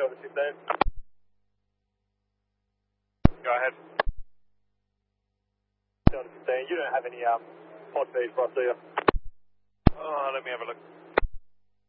715. Go ahead. 715. You don't have any pod feed for us, do you? Let me have a look.